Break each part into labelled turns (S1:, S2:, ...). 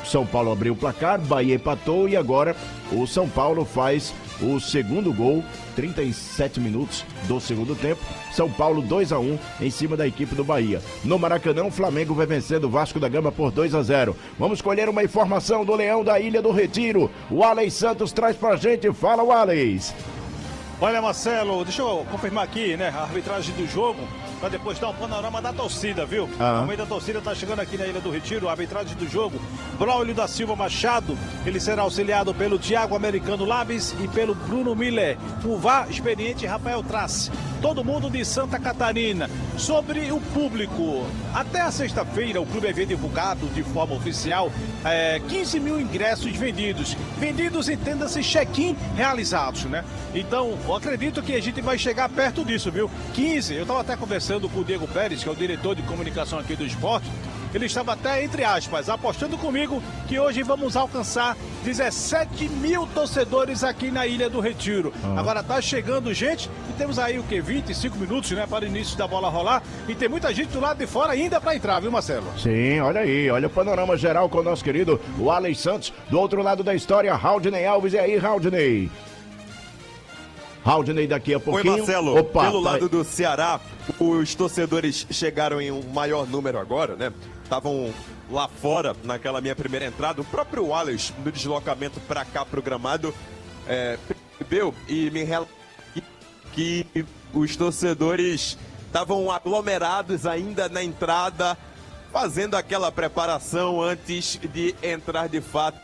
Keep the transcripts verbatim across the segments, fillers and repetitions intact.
S1: São Paulo abriu o placar, Bahia empatou e agora o São Paulo faz o segundo gol, trinta e sete minutos do segundo tempo. São Paulo dois a um em cima da equipe do Bahia. No Maracanã, o Flamengo vai vencendo o Vasco da Gama por dois a zero. Vamos colher uma informação do Leão da Ilha do Retiro. O Alex Santos traz pra gente. Fala, o Alex.
S2: Olha, Marcelo, deixa eu confirmar aqui, né, a arbitragem do jogo, para depois dar um panorama da torcida, viu?
S1: Ah.
S2: O meio da torcida tá chegando aqui na Ilha do Retiro, a arbitragem do jogo. Braulio da Silva Machado, ele será auxiliado pelo Thiago Americano Labes e pelo Bruno Miller. O V A R experiente Rafael Trace. Todo mundo de Santa Catarina. Sobre o público, até a sexta-feira o clube havia divulgado de forma oficial é, quinze mil ingressos vendidos. Vendidos, entenda-se, check-in realizados, né? Então, eu acredito que a gente vai chegar perto disso, viu? quinze, eu estava até conversando com o Diego Pérez, que é o diretor de comunicação aqui do esporte. Ele estava até, entre aspas, apostando comigo que hoje vamos alcançar dezessete mil torcedores aqui na Ilha do Retiro. Ah. Agora tá chegando gente e temos aí o que? vinte e cinco minutos, né? Para o início da bola rolar. E tem muita gente do lado de fora ainda para entrar, viu, Marcelo?
S1: Sim, olha aí. Olha o panorama geral com o nosso querido o Alex Santos. Do outro lado da história, Raudney Alves. E aí, Raudney? Raudney daqui a pouquinho.
S3: Oi, Marcelo.
S1: Opa,
S3: pelo
S1: tá...
S3: lado do Ceará, os torcedores chegaram em um maior número agora, né? Estavam lá fora, naquela minha primeira entrada. O próprio Wallace, no deslocamento para cá programado, é, percebeu e me relatou que os torcedores estavam aglomerados ainda na entrada, fazendo aquela preparação antes de entrar de fato.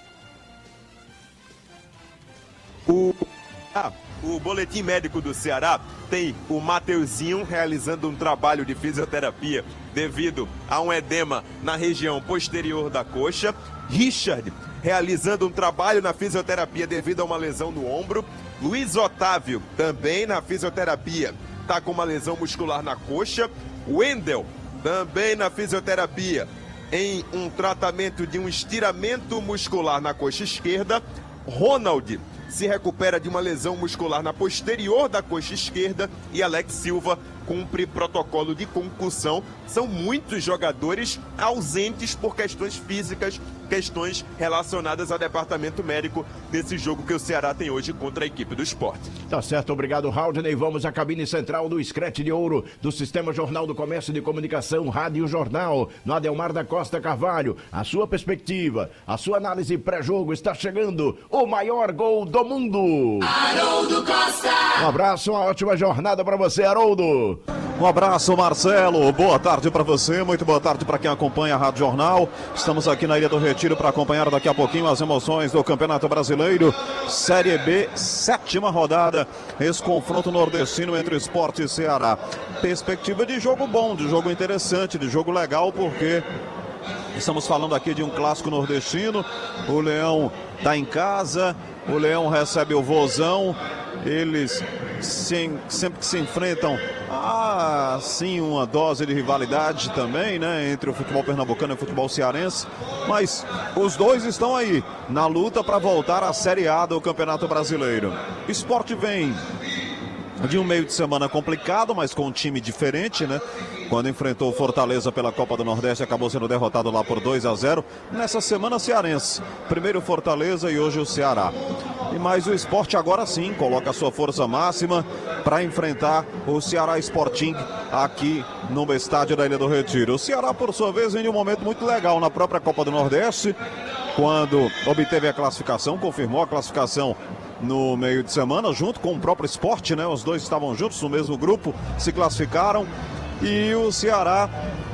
S3: O... Ah, o boletim médico do Ceará tem o Mateuzinho realizando um trabalho de fisioterapia devido a um edema na região posterior da coxa. Richard realizando um trabalho na fisioterapia devido a uma lesão no ombro. Luiz Otávio também na fisioterapia, está com uma lesão muscular na coxa. Wendel também na fisioterapia em um tratamento de um estiramento muscular na coxa esquerda. Ronald se recupera de uma lesão muscular na posterior da coxa esquerda e Alex Silva cumpre protocolo de concussão. São muitos jogadores ausentes por questões físicas, questões relacionadas ao departamento médico nesse jogo que o Ceará tem hoje contra a equipe do Sport.
S1: Tá certo, obrigado, Raudney. Vamos à cabine central do Scratch de Ouro do Sistema Jornal do Comércio e de Comunicação, Rádio Jornal, no Adelmar da Costa Carvalho. A sua perspectiva, a sua análise pré-jogo, está chegando o maior gol do mundo.
S4: Haroldo Costa.
S1: Um abraço, uma ótima jornada para você, Haroldo.
S5: Um abraço, Marcelo. Boa tarde para você, muito boa tarde para quem acompanha a Rádio Jornal. Estamos aqui na Ilha do Retiro para acompanhar daqui a pouquinho as emoções do Campeonato Brasileiro, Série B, sétima rodada. Esse confronto nordestino entre Sport e Ceará. Perspectiva de jogo bom, de jogo interessante, de jogo legal, porque estamos falando aqui de um clássico nordestino. O Leão está em casa, o Leão recebe o Vozão. Eles sim, sempre que se enfrentam, há sim uma dose de rivalidade também, né, entre o futebol pernambucano e o futebol cearense, mas os dois estão aí na luta para voltar à Série A do Campeonato Brasileiro. O Sport vem de um meio de semana complicado, mas com um time diferente, né? Quando enfrentou o Fortaleza pela Copa do Nordeste, acabou sendo derrotado lá por dois a zero. Nessa semana cearense, primeiro o Fortaleza e hoje o Ceará. E mais o Sport agora sim coloca a sua força máxima para enfrentar o Ceará Sporting aqui no estádio da Ilha do Retiro. O Ceará, por sua vez, vem de um momento muito legal na própria Copa do Nordeste, quando obteve a classificação, confirmou a classificação no meio de semana, junto com o próprio Sport, né? Os dois estavam juntos no mesmo grupo, se classificaram. E o Ceará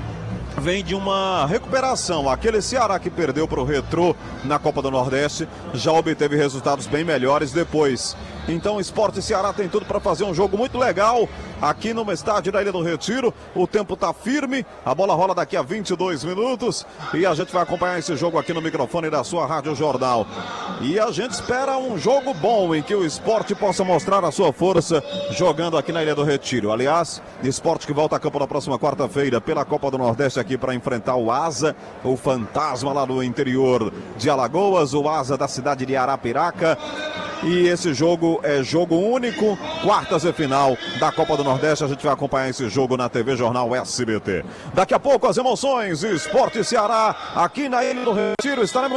S5: vem de uma recuperação. Aquele Ceará que perdeu para o Retrô na Copa do Nordeste já obteve resultados bem melhores depois. Então o Sport e Ceará tem tudo para fazer um jogo muito legal aqui no estádio da Ilha do Retiro. O tempo está firme, a bola rola daqui a vinte e dois minutos e a gente vai acompanhar esse jogo aqui no microfone da sua Rádio Jornal. E a gente espera um jogo bom em que o Sport possa mostrar a sua força jogando aqui na Ilha do Retiro. Aliás, Sport que volta a campo na próxima quarta-feira pela Copa do Nordeste aqui para enfrentar o Asa, o fantasma lá do interior de Alagoas, o Asa da cidade de Arapiraca. E esse jogo é jogo único, quartas e final da Copa do Nordeste. A gente vai acompanhar esse jogo na T V Jornal S B T. Daqui a pouco as emoções, Sport e Ceará aqui na Ilha do Retiro. Estaremos